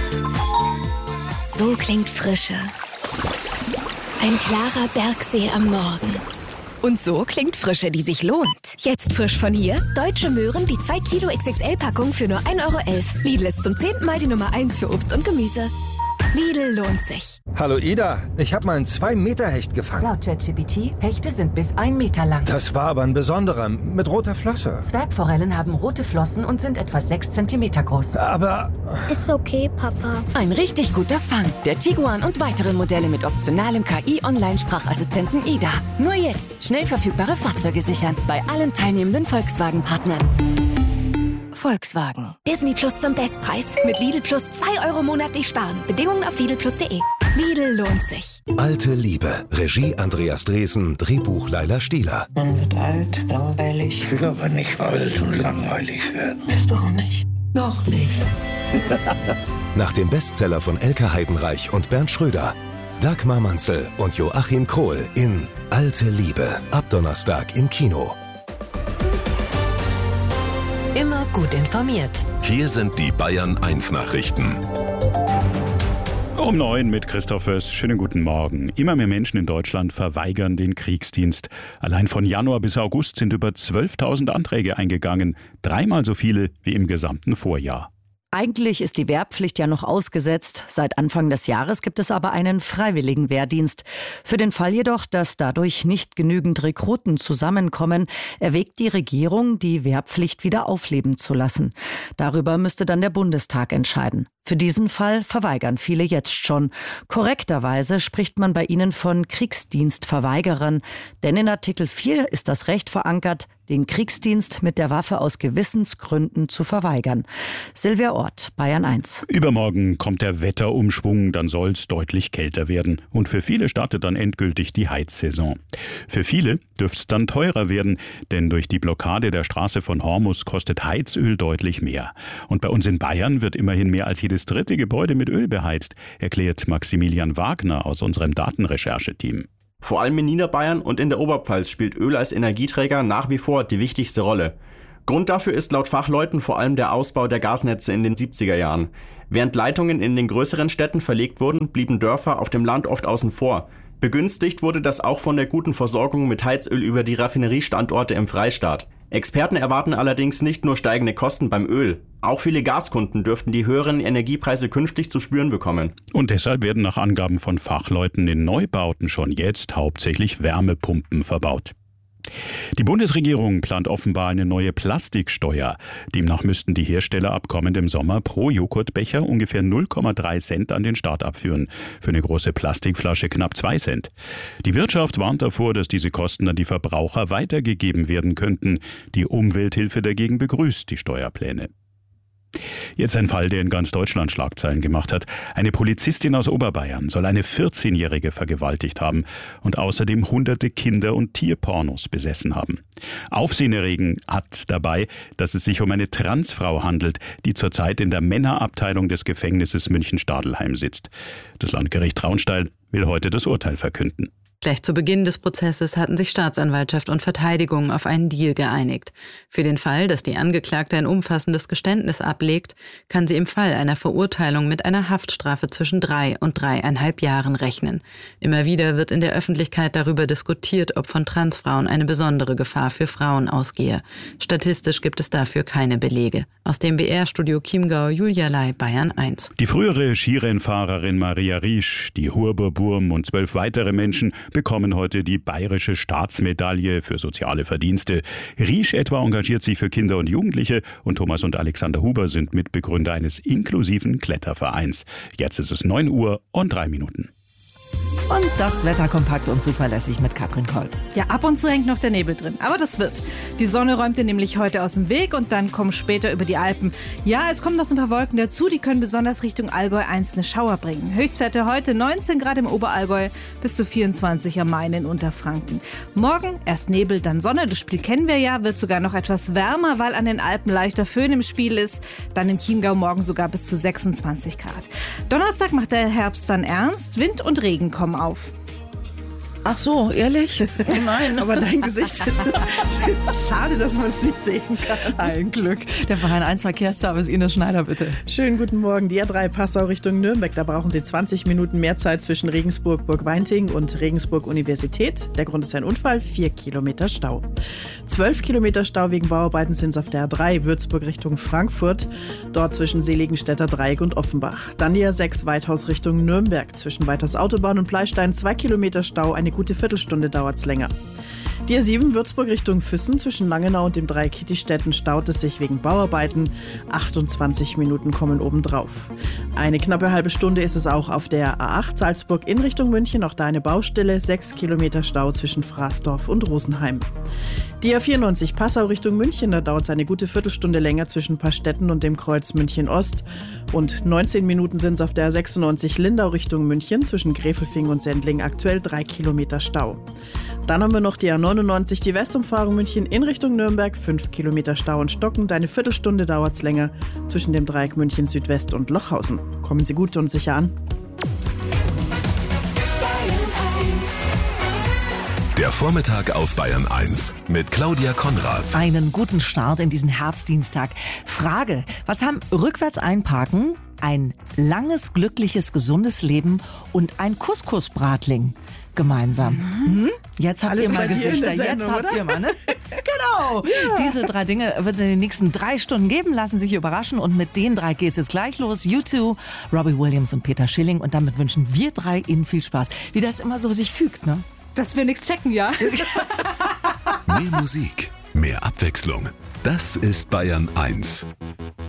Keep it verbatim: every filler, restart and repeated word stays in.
So klingt Frische. Ein klarer Bergsee am Morgen. Und so klingt Frische, die sich lohnt. Jetzt frisch von hier. Deutsche Möhren, die zwei Kilo X X L-Packung für nur ein Euro elf. Lidl ist zum zehnten Mal die Nummer eins für Obst und Gemüse. Lidl lohnt sich. Hallo Ida, ich habe mal einen zwei Meter Hecht gefangen. Laut ChatGPT, Hechte sind bis ein Meter lang. Das war aber ein besonderer, mit roter Flosse. Zwergforellen haben rote Flossen und sind etwa sechs Zentimeter groß. Aber... Ist okay, Papa. Ein richtig guter Fang. Der Tiguan und weitere Modelle mit optionalem K I-Online-Sprachassistenten Ida. Nur jetzt schnell verfügbare Fahrzeuge sichern. Bei allen teilnehmenden Volkswagen-Partnern. Volkswagen. Disney Plus zum Bestpreis. Mit Lidl Plus zwei Euro monatlich sparen. Bedingungen auf lidl plus punkt de. Lidl lohnt sich. Alte Liebe. Regie Andreas Dresen. Drehbuch Laila Stieler. Man wird alt, langweilig. Ich will aber nicht alt und langweilig werden. Bist du auch nicht. Noch nicht. Nach dem Bestseller von Elke Heidenreich und Bernd Schröder. Dagmar Manzel und Joachim Krohl in Alte Liebe. Ab Donnerstag im Kino. Immer gut informiert. Hier sind die Bayern eins Nachrichten. Um neun mit Christoph Föß. Schönen guten Morgen. Immer mehr Menschen in Deutschland verweigern den Kriegsdienst. Allein von Januar bis August sind über zwölftausend Anträge eingegangen. Dreimal so viele wie im gesamten Vorjahr. Eigentlich ist die Wehrpflicht ja noch ausgesetzt. Seit Anfang des Jahres gibt es aber einen freiwilligen Wehrdienst. Für den Fall jedoch, dass dadurch nicht genügend Rekruten zusammenkommen, erwägt die Regierung, die Wehrpflicht wieder aufleben zu lassen. Darüber müsste dann der Bundestag entscheiden. Für diesen Fall verweigern viele jetzt schon. Korrekterweise spricht man bei ihnen von Kriegsdienstverweigerern. Denn in Artikel vier ist das Recht verankert, den Kriegsdienst mit der Waffe aus Gewissensgründen zu verweigern. Silvia Ort, Bayern eins. Übermorgen kommt der Wetterumschwung, dann soll es deutlich kälter werden. Und für viele startet dann endgültig die Heizsaison. Für viele dürfte es dann teurer werden, denn durch die Blockade der Straße von Hormus kostet Heizöl deutlich mehr. Und bei uns in Bayern wird immerhin mehr als jedes dritte Gebäude mit Öl beheizt, erklärt Maximilian Wagner aus unserem Datenrechercheteam. Vor allem in Niederbayern und in der Oberpfalz spielt Öl als Energieträger nach wie vor die wichtigste Rolle. Grund dafür ist laut Fachleuten vor allem der Ausbau der Gasnetze in den siebziger Jahren. Während Leitungen in den größeren Städten verlegt wurden, blieben Dörfer auf dem Land oft außen vor. Begünstigt wurde das auch von der guten Versorgung mit Heizöl über die Raffineriestandorte im Freistaat. Experten erwarten allerdings nicht nur steigende Kosten beim Öl. Auch viele Gaskunden dürften die höheren Energiepreise künftig zu spüren bekommen. Und deshalb werden nach Angaben von Fachleuten in Neubauten schon jetzt hauptsächlich Wärmepumpen verbaut. Die Bundesregierung plant offenbar eine neue Plastiksteuer. Demnach müssten die Hersteller ab kommendem Sommer pro Joghurtbecher ungefähr null Komma drei Cent an den Staat abführen. Für eine große Plastikflasche knapp zwei Cent. Die Wirtschaft warnt davor, dass diese Kosten an die Verbraucher weitergegeben werden könnten. Die Umwelthilfe dagegen begrüßt die Steuerpläne. Jetzt ein Fall, der in ganz Deutschland Schlagzeilen gemacht hat. Eine Polizistin aus Oberbayern soll eine vierzehnjährige vergewaltigt haben und außerdem hunderte Kinder- und Tierpornos besessen haben. Aufsehen erregen hat dabei, dass es sich um eine Transfrau handelt, die zurzeit in der Männerabteilung des Gefängnisses München-Stadelheim sitzt. Das Landgericht Traunstein will heute das Urteil verkünden. Gleich zu Beginn des Prozesses hatten sich Staatsanwaltschaft und Verteidigung auf einen Deal geeinigt. Für den Fall, dass die Angeklagte ein umfassendes Geständnis ablegt, kann sie im Fall einer Verurteilung mit einer Haftstrafe zwischen drei und dreieinhalb Jahren rechnen. Immer wieder wird in der Öffentlichkeit darüber diskutiert, ob von Transfrauen eine besondere Gefahr für Frauen ausgehe. Statistisch gibt es dafür keine Belege. Aus dem B R-Studio Chiemgau, Julia Lai, Bayern eins. Die frühere Skirennfahrerin Maria Riesch, die Huber Burm und zwölf weitere Menschen bekommen heute die Bayerische Staatsmedaille für soziale Verdienste. Riesch etwa engagiert sich für Kinder und Jugendliche und Thomas und Alexander Huber sind Mitbegründer eines inklusiven Klettervereins. Jetzt ist es neun Uhr und drei Minuten. Und das Wetter kompakt und zuverlässig mit Katrin Koll. Ja, ab und zu hängt noch der Nebel drin, aber das wird. Die Sonne räumt ihr nämlich heute aus dem Weg und dann kommen später über die Alpen. Ja, es kommen noch so ein paar Wolken dazu, die können besonders Richtung Allgäu einzelne Schauer bringen. Höchstwerte heute neunzehn Grad im Oberallgäu bis zu vierundzwanzig am Main in Unterfranken. Morgen erst Nebel, dann Sonne, das Spiel kennen wir ja, wird sogar noch etwas wärmer, weil an den Alpen leichter Föhn im Spiel ist. Dann in Chiemgau morgen sogar bis zu sechsundzwanzig Grad. Donnerstag macht der Herbst dann ernst, Wind und Regen kommen auf. Ach so, ehrlich? Oh nein. Aber dein Gesicht ist schade, dass man es nicht sehen kann. Ein Glück. Der Bayern eins Verkehrsservice, Ines Schneider, bitte. Schönen guten Morgen. Die A drei Passau Richtung Nürnberg. Da brauchen Sie zwanzig Minuten mehr Zeit zwischen Regensburg, Burg-Weinting und Regensburg Universität. Der Grund ist ein Unfall, vier Kilometer Stau. zwölf Kilometer Stau wegen Bauarbeiten sind es auf der A drei, Würzburg Richtung Frankfurt. Dort zwischen Seligenstädter Dreieck und Offenbach. Dann die A sechs, Weithaus Richtung Nürnberg. Zwischen Weithaus Autobahn und Pleistein, zwei Kilometer Stau, eine gute Viertelstunde dauert es länger. Die A sieben Würzburg Richtung Füssen zwischen Langenau und dem Dreieck Kittistetten staut es sich wegen Bauarbeiten. achtundzwanzig Minuten kommen obendrauf. Eine knappe halbe Stunde ist es auch auf der A acht Salzburg in Richtung München. Auch da eine Baustelle, sechs Kilometer Stau zwischen Fraßdorf und Rosenheim. Die A vierundneunzig Passau Richtung München, da dauert es eine gute Viertelstunde länger zwischen Pastetten und dem Kreuz München Ost. Und neunzehn Minuten sind es auf der A sechsundneunzig Lindau Richtung München zwischen Gräfelfing und Sendling, aktuell drei Kilometer Stau. Dann haben wir noch die A neunundneunzig, die Westumfahrung München in Richtung Nürnberg, fünf Kilometer Stau und stockend, eine Viertelstunde dauert es länger zwischen dem Dreieck München Südwest und Lochhausen. Kommen Sie gut und sicher an. Der Vormittag auf Bayern eins mit Claudia Konrad. Einen guten Start in diesen Herbstdienstag. Frage, was haben rückwärts einparken, ein langes, glückliches, gesundes Leben und ein Couscous-Bratling gemeinsam? Mhm. Hm? Jetzt habt Alles ihr mal Gesichter, Sendung, jetzt habt oder? ihr mal, ne? Genau. Ja. Diese drei Dinge wird es in den nächsten drei Stunden geben, lassen sich überraschen und mit den drei geht es jetzt gleich los. U zwei, Robbie Williams und Peter Schilling und damit wünschen wir drei Ihnen viel Spaß. Wie das immer so sich fügt, ne? Dass wir nichts checken, ja? Mehr Musik, mehr Abwechslung. Das ist Bayern eins.